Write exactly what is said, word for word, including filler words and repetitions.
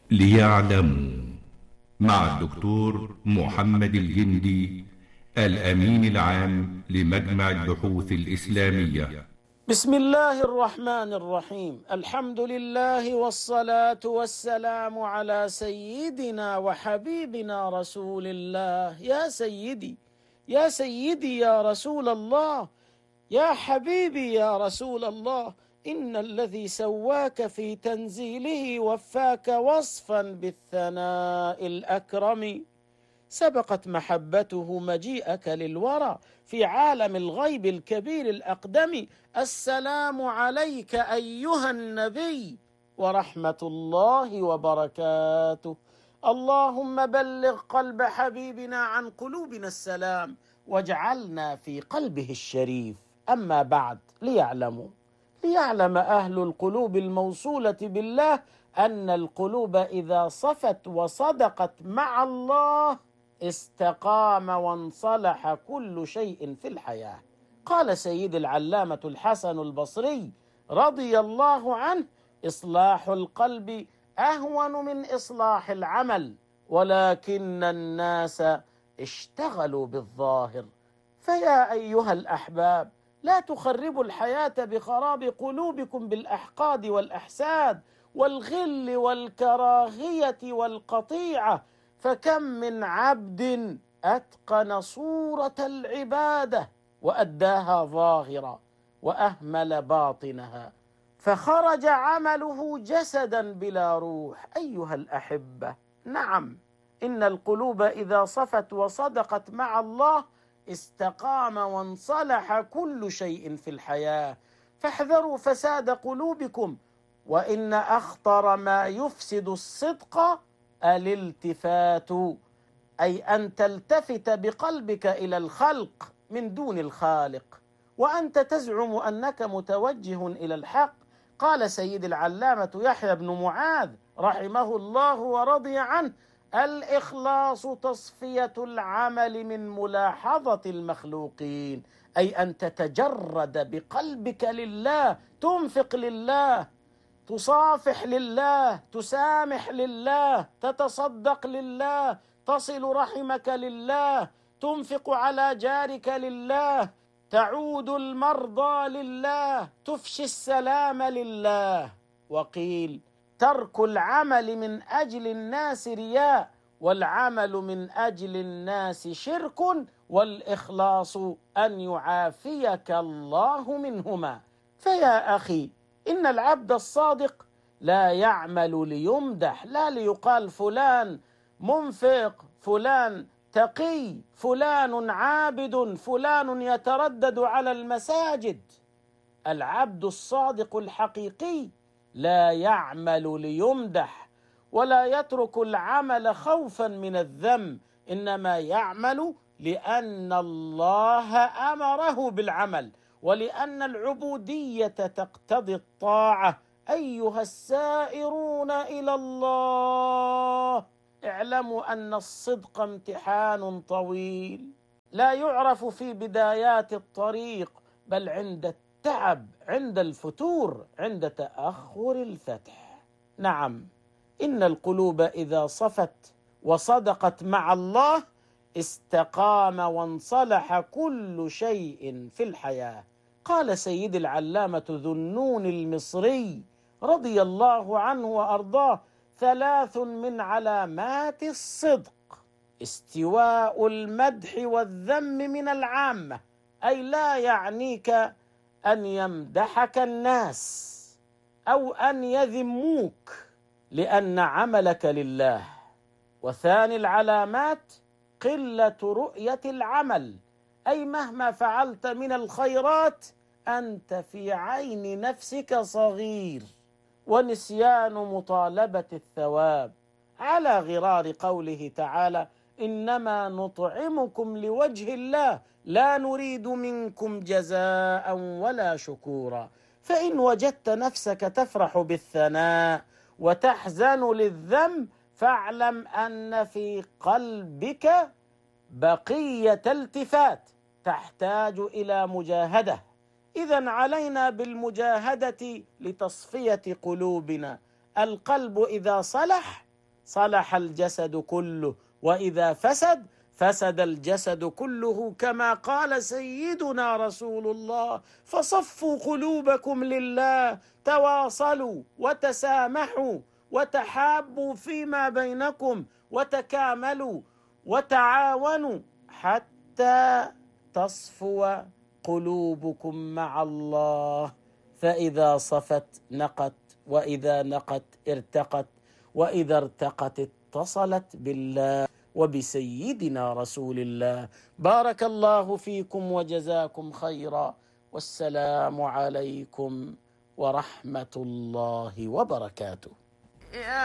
ليعلموا مع الدكتور محمد الجندي، الأمين العام لمجمع البحوث الإسلامية. بسم الله الرحمن الرحيم. الحمد لله والصلاة والسلام على سيدنا وحبيبنا رسول الله. يا سيدي يا سيدي يا رسول الله، يا حبيبي يا رسول الله، إن الذي سواك في تنزيله وفاك وصفا بالثناء الأكرم. سبقت محبته مجيئك للورى في عالم الغيب الكبير الأقدم. السلام عليك أيها النبي ورحمة الله وبركاته. اللهم بلغ قلب حبيبنا عن قلوبنا السلام، واجعلنا في قلبه الشريف. أما بعد، ليعلموا ليعلم أهل القلوب الموصولة بالله أن القلوب إذا صفت وصدقت مع الله استقام وانصلح كل شيء في الحياة. قال سيد العلامة الحسن البصري رضي الله عنه: إصلاح القلب أهون من إصلاح العمل، ولكن الناس اشتغلوا بالظاهر. فيا أيها الأحباب، لا تخربوا الحياة بخراب قلوبكم بالأحقاد والأحساد والغل والكراهية والقطيعة. فكم من عبد أتقن صورة العبادة وأداها ظاهرة وأهمل باطنها، فخرج عمله جسدا بلا روح. أيها الأحبة، نعم، إن القلوب إذا صفت وصدقت مع الله استقام وانصلح كل شيء في الحياة. فاحذروا فساد قلوبكم، وإن أخطر ما يفسد الصدق الالتفات، أي أن تلتفت بقلبك إلى الخلق من دون الخالق، وأنت تزعم أنك متوجه إلى الحق. قال سيد العلامة يحيى بن معاذ رحمه الله ورضي عنه: الإخلاص تصفية العمل من ملاحظة المخلوقين، أي أن تتجرد بقلبك لله، تنفق لله، تصافح لله، تسامح لله، تتصدق لله، تصل رحمك لله، تنفق على جارك لله، تعود المرضى لله، تفشي السلام لله. وقيل: ترك العمل من أجل الناس رياء، والعمل من أجل الناس شرك، والإخلاص أن يعافيك الله منهما. فيا أخي، إن العبد الصادق لا يعمل ليمدح، لا ليقال فلان منفق، فلان تقي، فلان عابد، فلان يتردد على المساجد. العبد الصادق الحقيقي لا يعمل ليمدح، ولا يترك العمل خوفا من الذم، إنما يعمل لأن الله أمره بالعمل، ولأن العبودية تقتضي الطاعة. أيها السائرون إلى الله، اعلموا أن الصدق امتحان طويل، لا يعرف في بدايات الطريق، بل عند التعب، عند الفتور، عند تأخر الفتح. نعم، إن القلوب إذا صفت وصدقت مع الله استقام وانصلح كل شيء في الحياة. قال سيد العلامة ذو النون المصري رضي الله عنه وأرضاه: ثلاث من علامات الصدق: استواء المدح والذم من العامة، أي لا يعنيك أن يمدحك الناس أو أن يذموك لأن عملك لله. وثاني العلامات قلة رؤية العمل، أي مهما فعلت من الخيرات أنت في عين نفسك صغير، ونسيان مطالبة الثواب، على غرار قوله تعالى: إنما نطعمكم لوجه الله لا نريد منكم جزاء ولا شكورا. فإن وجدت نفسك تفرح بالثناء وتحزن للذم، فاعلم أن في قلبك بقية التفات تحتاج إلى مجاهدة. إذن علينا بالمجاهدة لتصفية قلوبنا. القلب إذا صلح صلح الجسد كله، وإذا فسد فسد الجسد كله، كما قال سيدنا رسول الله: فصفوا قلوبكم لله، تواصلوا وتسامحوا وتحابوا فيما بينكم وتكاملوا وتعاونوا حتى تصفو قلوبكم مع الله. فإذا صفت نقت، وإذا نقت ارتقت، وإذا ارتقت اتصلت بالله وبسيدنا رسول الله. بارك الله فيكم وجزاكم خيرا، والسلام عليكم ورحمة الله وبركاته.